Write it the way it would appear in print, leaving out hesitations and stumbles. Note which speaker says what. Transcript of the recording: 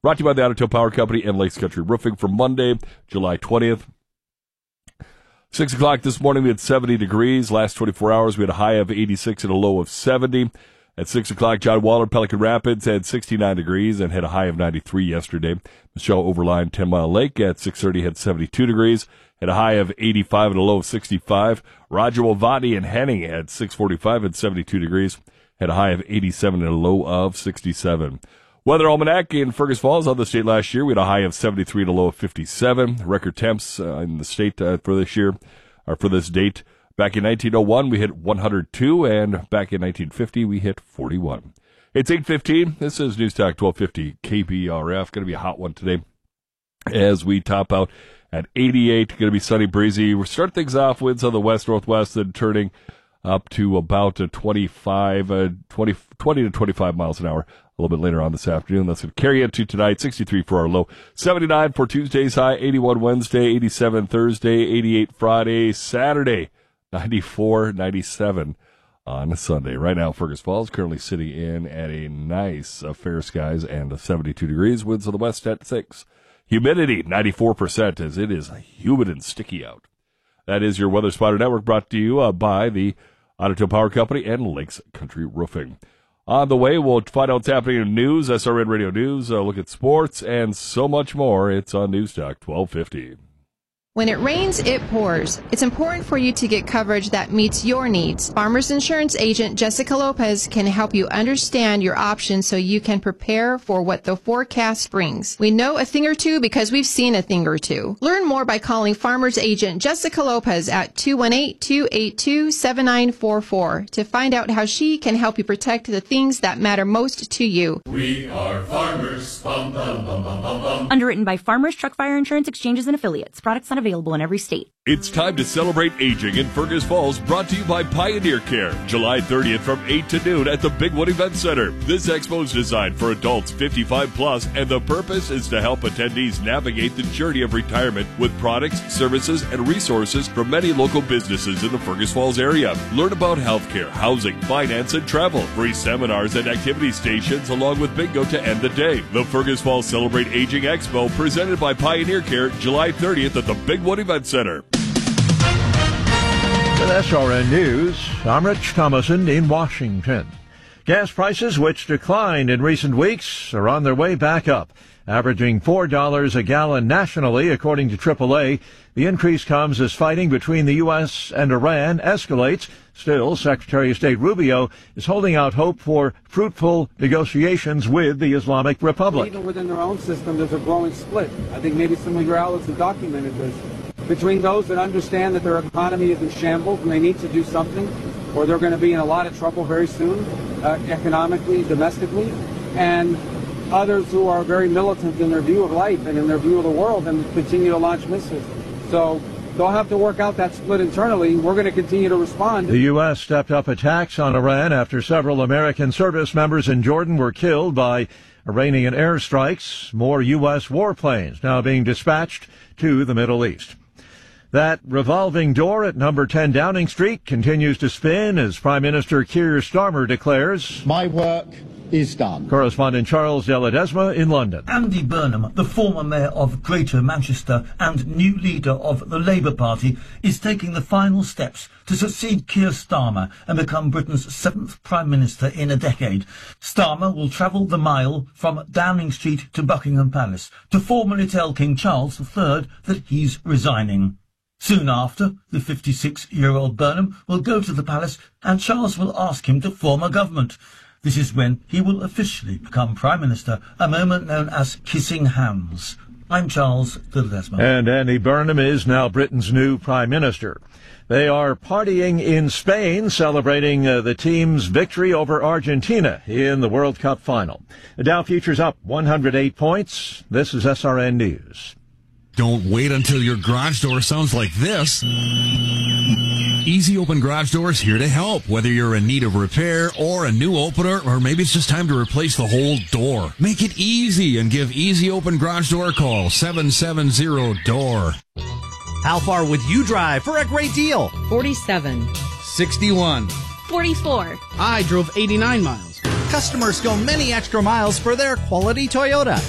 Speaker 1: Brought to you by the Ottawa Power Company and Lakes Country Roofing for Monday, July 20th. 6 o'clock this morning, we had 70 degrees. Last 24 hours, we had a high of 86 and a low of 70. At 6 o'clock, John Waller, Pelican Rapids, had 69 degrees and had a high of 93 yesterday. Michelle Overline, 10 Mile Lake, at 6:30 had 72 degrees, had a high of 85 and a low of 65. Roger Wavati and Henning at 6:45 had 72 degrees, had a high of 87 and a low of 67. Weather Almanac in Fergus Falls on the state last year. We had a high of 73 and a low of 57. Record temps in the state for this year, or for this date. Back in 1901, we hit 102, and back in 1950, we hit 41. It's 8:15. This is News Talk 1250 KBRF. Going to be a hot one today as we top out at 88. Going to be sunny, breezy. We'll start things off winds on the west-northwest, then turning up to about 20 to 25 miles an hour a little bit later on this afternoon. That's going to carry into tonight. 63 for our low, 79 for Tuesday's high, 81 Wednesday, 87 Thursday, 88 Friday, Saturday, 94, 97 on Sunday. Right now, Fergus Falls currently sitting in at a nice fair skies and 72 degrees. Winds on the west at 6. Humidity, 94%, as it is humid and sticky out. That is your Weather Spotter Network, brought to you by the Ottawa Power Company and Lakes Country Roofing. On the way, we'll find out what's happening in news, SRN Radio News, look at sports, and so much more. It's on News Talk 1250.
Speaker 2: When it rains, it pours. It's important for you to get coverage that meets your needs. Farmers Insurance agent Jessica Lopez can help you understand your options so you can prepare for what the forecast brings. We know a thing or two because we've seen a thing or two. Learn more by calling Farmers agent Jessica Lopez at 218-282-7944 to find out how she can help you protect the things that matter most to you.
Speaker 3: We are farmers. Bum, bum, bum, bum, bum, bum.
Speaker 4: Underwritten by Farmers Truck Fire Insurance Exchanges and Affiliates. Products not available in every state.
Speaker 1: It's time to celebrate aging in Fergus Falls, brought to you by Pioneer Care. July 30th from 8 to noon at the Bigwood Event Center. This expo is designed for adults 55 plus, and the purpose is to help attendees navigate the journey of retirement with products, services, and resources from many local businesses in the Fergus Falls area. Learn about healthcare, housing, finance, and travel. Free seminars and activity stations along with bingo to end the day. The Fergus Falls Celebrate Aging Expo, presented by Pioneer Care, July 30th at the Bigwood Event Center.
Speaker 5: With SRN News, I'm Rich Thomason in Washington. Gas prices, which declined in recent weeks, are on their way back up, averaging $4 a gallon nationally, according to AAA. The increase comes as fighting between the U.S. and Iran escalates. Still, Secretary of State Rubio is holding out hope for fruitful negotiations with the Islamic Republic.
Speaker 6: Even within their own system, there's a growing split. I think maybe some of your outlets have documented this. Between those that understand that their economy is in shambles and they need to do something, or they're going to be in a lot of trouble very soon, economically, domestically, and others who are very militant in their view of life and in their view of the world and continue to launch missiles. So they'll have to work out that split internally. We're going to continue to respond. The U.S. stepped up attacks on Iran after several American service members in Jordan were killed by Iranian airstrikes. More U.S. warplanes now being dispatched to the Middle East. That revolving door at number 10 Downing Street continues to spin as Prime Minister Keir Starmer declares,
Speaker 7: "My work is done."
Speaker 5: Correspondent Charles de Ledesma in London.
Speaker 8: Andy Burnham, the former mayor of Greater Manchester and new leader of the Labour Party, is taking the final steps to succeed Keir Starmer and become Britain's 7th Prime Minister in a decade. Starmer will travel the mile from Downing Street to Buckingham Palace to formally tell King Charles III that he's resigning. Soon after, the 56-year-old Burnham will go to the palace and Charles will ask him to form a government. This is when he will officially become Prime Minister, a moment known as kissing hands. I'm Charles de Ledesma.
Speaker 5: And Andy Burnham is now Britain's new Prime Minister. They are partying in Spain, celebrating the team's victory over Argentina in the World Cup final. The Dow futures up 108 points. This is SRN News.
Speaker 9: Don't wait until your garage door sounds like this. Easy Open Garage Doors here to help. Whether you're in need of repair or a new opener, or maybe it's just time to replace the whole door. Make it easy and give Easy Open Garage Door a call, 770-DOOR.
Speaker 10: How far would you drive for a great deal?
Speaker 11: 47.
Speaker 10: 61.
Speaker 11: 44.
Speaker 10: I drove 89 miles. Customers go many extra miles for their quality Toyota.